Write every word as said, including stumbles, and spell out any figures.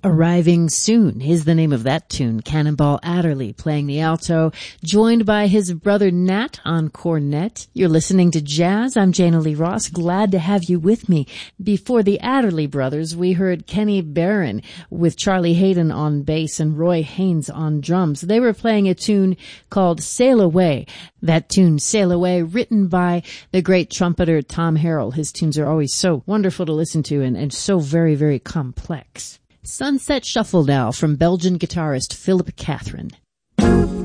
Arriving Soon is the name of that tune. Cannonball Adderley playing the alto, joined by his brother Nat on cornet. You're listening to Jazz. I'm Jana Lee Ross. Glad to have you with me. Before the Adderley brothers, we heard Kenny Barron with Charlie Hayden on bass and Roy Haynes on drums. They were playing a tune called Sail Away. That tune, Sail Away, written by the great trumpeter Tom Harrell. His tunes are always so wonderful to listen to and, and so very, very complex. Sunset Shuffle now from Belgian guitarist Philip Catherine.